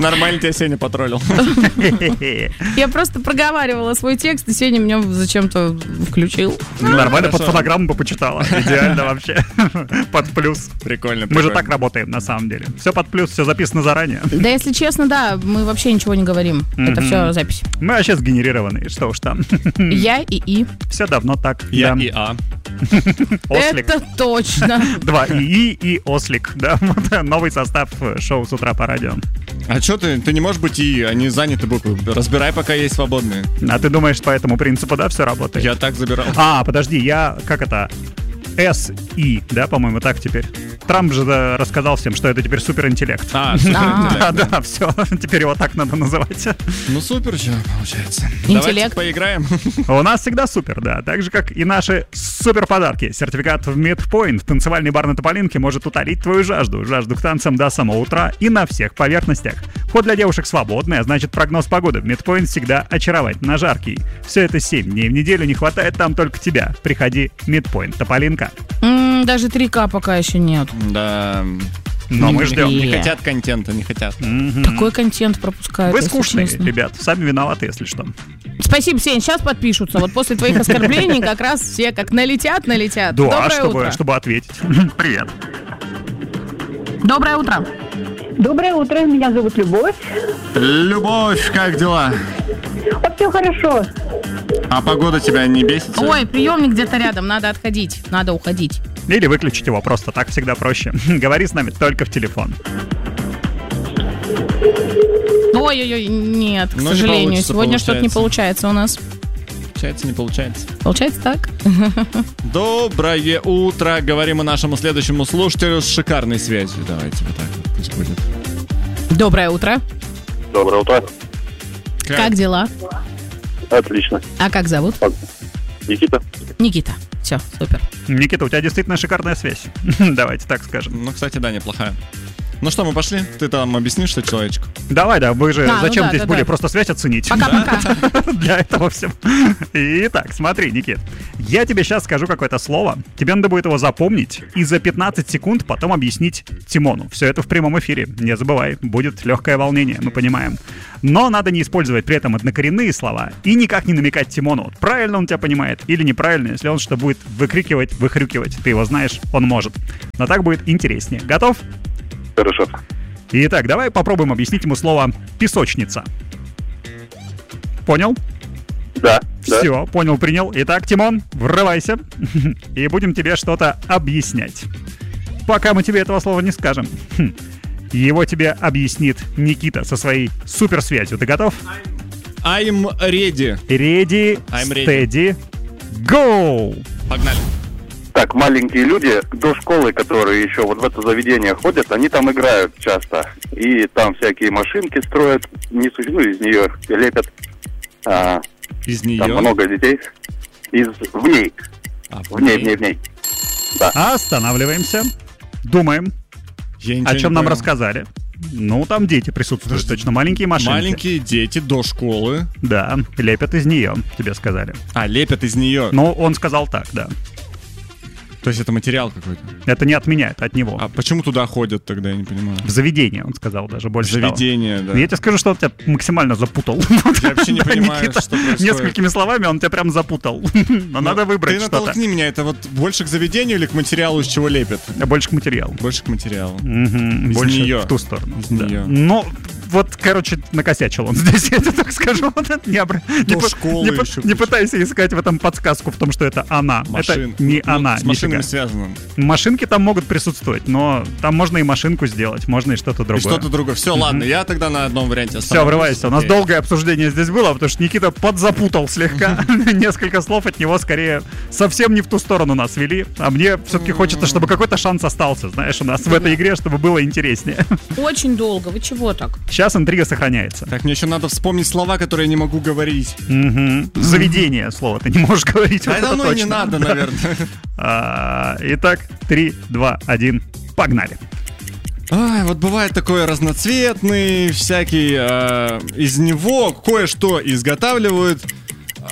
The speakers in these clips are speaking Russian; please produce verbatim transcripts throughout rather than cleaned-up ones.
Нормально тебя Сеня потроллил. Я просто проговаривала свой текст, и Сеня меня зачем-то включил. Нормально, под фонограмму бы почитала. Идеально вообще. Под плюс. Прикольно. Мы же так работаем, на самом деле. Все под плюс, все записано заранее. Да, если честно, да, мы вообще ничего не говорим. Это все запись. Мы вообще сгенерированные, что уж там. Я и И. Все давно так. Я и А. Ослик. Это точно. Два ИИ и Ослик. Да, вот новый состав шоу «С утра по радио». А что ты? Ты не можешь быть ИИ, они заняты буквы. Разбирай, пока есть свободные. А ты думаешь, по этому принципу, да, все работает? Я так забирал. А, подожди, я, как это, эс и, да, по-моему, так теперь. Трамп же да, рассказал всем, что это теперь суперинтеллект. А, да, да, все, теперь его так надо называть. Ну супер же, получается. Интеллект. Давайте поиграем. У нас всегда супер, да. Так же, как и наши супер подарки. Сертификат в Midpoint. Танцевальный бар на Тополинке может утолить твою жажду. Жажду к танцам до самого утра и на всех поверхностях. Вход для девушек свободный, а значит прогноз погоды в Midpoint всегда очаровательно жаркий. Все это семь дней в неделю, не хватает там только тебя. Приходи, Midpoint, Тополинка. М, Даже три ка пока еще нет. Да. Но мы ждем. Не хотят контента, не хотят. Такой контент пропускают. Вы если скучные, честно. ребят. Сами виноваты, если что. Спасибо, Сень, сейчас подпишутся. Вот после твоих оскорблений как раз все как налетят, налетят. Да, Доброе чтобы, утро. чтобы ответить. Привет. Доброе утро. Доброе утро, меня зовут Любовь. Любовь, как дела? Вот все хорошо. А погода тебя не бесит? Ой, приемник где-то рядом, надо отходить, надо уходить. Или выключить его просто, так всегда проще. Говори с нами только в телефон. Ой-ой-ой, нет, к Ну, не сожалению, получится, сегодня что-то не получается. получается у нас. Получается, не получается. Получается так? Доброе утро. Говорим мы нашему следующему слушателю с шикарной связью. Давайте вот так вот пусть будет. Доброе утро. Доброе утро. Как? Как дела? Отлично. А как зовут? Никита? Никита. Все, супер. Никита, у тебя действительно шикарная связь. Давайте так скажем. Ну, кстати, да, неплохая. Ну что, мы пошли? Ты там объяснишь, что человечку? Давай, да, вы же А, ну зачем да, здесь да, были? да. Просто связь оценить. Пока-пока. Для этого все. Итак, смотри, Никит, я тебе сейчас скажу какое-то слово, тебе надо будет его запомнить и за пятнадцать секунд потом объяснить Тимону. Все это в прямом эфире, не забывай, будет легкое волнение, мы понимаем. Но надо не использовать при этом однокоренные слова и никак не намекать Тимону, правильно он тебя понимает или неправильно, если он что будет выкрикивать, выхрюкивать, ты его знаешь, он может. Но так будет интереснее. Готов? Хорошо. Итак, давай попробуем объяснить ему слово «песочница». Понял? Да, да. Все, понял, принял. Итак, Тимон, врывайся. И будем тебе что-то объяснять. Пока мы тебе этого слова не скажем. Хм. Его тебе объяснит Никита со своей суперсвязью. Ты готов? I'm ready. Ready, I'm ready. steady, go! Погнали. Так, маленькие люди до школы, которые еще вот в это заведение ходят, они там играют часто. И там всякие машинки строят, несу, ну, из нее лепят. А, Из нее? там много детей. Из, в ней. А, В ней, в ней, в ней. Останавливаемся. Думаем, Я ничего о не чем нам понял. рассказали. Ну, там дети присутствуют, точно, маленькие машинки. Маленькие дети до школы. Да, лепят из нее, тебе сказали. А, лепят из нее. Ну, он сказал так, да. То есть это материал какой-то. Это не от меня, это от него. А почему туда ходят тогда, я не понимаю. В заведение, он сказал, даже больше того. Заведение, да. Я тебе скажу, что он тебя максимально запутал. Я вообще не Да, понимаю, Никита, что происходит. Несколькими словами он тебя прям запутал. Но Ну, надо выбрать Ты что-то. натолкни меня, это вот больше к заведению или к материалу, из чего лепят? Больше к материалу. Больше к материалу. Мгм, Из Больше нее. в ту сторону. Из да. нее. Ну, вот, короче, накосячил он здесь, я тебе так скажу. Вот это не обра- не по- школы не по- еще Не причем. пытайся искать в этом подсказку в том, что это она. Машин. Это не Ну, она. С машинами нифига. связано. Машинки там могут присутствовать, но там можно и машинку сделать, можно и что-то И другое. что-то другое. Все, ладно, я тогда на одном варианте Все, остановлюсь. врывайся. У нас Окей. долгое обсуждение здесь было, потому что Никита подзапутал слегка. Несколько слов от него скорее совсем не в ту сторону нас вели. А мне все-таки хочется, чтобы какой-то шанс остался, знаешь, у нас в этой игре, чтобы было интереснее. Очень долго, вы чего так? Сейчас интрига сохраняется. Так, мне еще надо вспомнить слова, которые я не могу говорить. Мгм. Заведение слово ты не можешь говорить. А вот это это оно и не точно. надо, Да. наверное. А, Итак, три, два, один, погнали. Ай, вот бывает такое разноцветный, всякий, э, из него кое-что изготавливают э,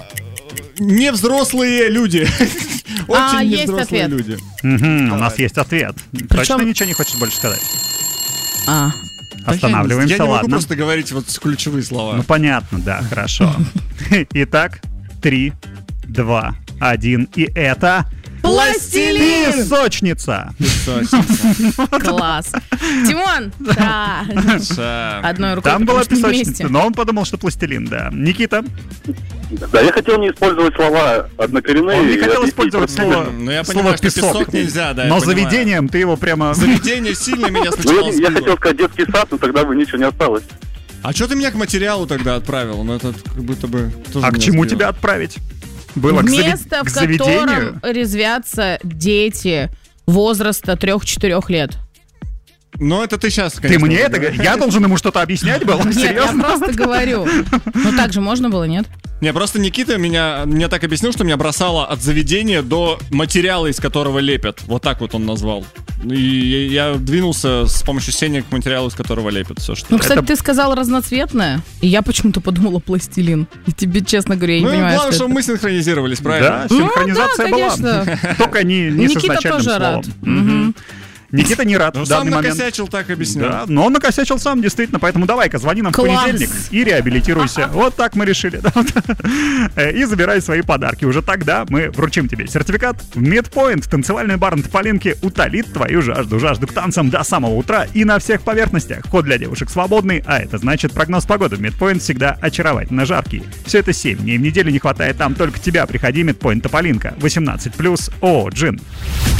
невзрослые люди. А, Очень есть невзрослые ответ. люди. Мгм, У нас есть ответ. Точно Причем- ничего не хочешь больше сказать? А, Останавливаемся, Я не могу ладно. просто говорить вот ключевые слова. Ну, понятно, да, хорошо. Итак, три, два, один, и это... Пластилин! Песочница! Песочница. Класс. Тимон! Да. Ша. Одной рукой, Там потому была что не песочница, вместе. но он подумал, что пластилин, да. Никита? Да, я хотел не использовать слова однокоренные. Он не и хотел объяснить использовать просто- слово, Ну, я слово понимаю, что песок. песок нельзя, да, я Но понимаю. заведением ты его прямо... Заведение сильно меня Ну, сначала я, я сбило. хотел сказать детский сад, но тогда бы ничего не осталось. А что ты меня к материалу тогда отправил? Ну, это как будто бы тоже А к меня чему сбило. тебя отправить? Было к, заве- Место, к в заведению? котором резвятся дети возраста трех-четырех лет. Ну, это ты сейчас, Ты конечно. мне это... говоришь. г- Я должен ему что-то объяснять был? Нет, я Серьезно? просто говорю. Ну так же можно было, нет? Не, просто Никита меня, мне так объяснил, что меня бросало от заведения до материала, из которого лепят. Вот так вот он назвал. И я двинулся с помощью сени к материалу, из которого лепят все, что... Ну, кстати, Это- ты сказал разноцветное, и я почему-то подумала пластилин. И тебе, честно говоря, я не Ну, понимаю, главное, что чтобы это. мы синхронизировались, Да, правильно? синхронизация Ну, да, была. конечно. Только не, не с Никита изначальным тоже словом. рад. Мгм. Никита не рад Ну, в сам данный момент. накосячил, так объяснял. Да, но он накосячил сам, действительно, поэтому давай-ка звони нам в Класс. понедельник и реабилитируйся. Вот так мы решили. да, вот. Э, И забирай свои подарки. Уже тогда мы вручим тебе сертификат в Медпоинт. Танцевальный бар на Тополинке утолит твою жажду. Жажду к танцам до самого утра и на всех поверхностях. Вход для девушек свободный, а это значит прогноз погоды в Медпоинт всегда очаровательно жаркий. Все это семь дней в неделю не хватает там только тебя. Приходи, Медпоинт Тополинка. восемнадцать плюс ООО «Джин».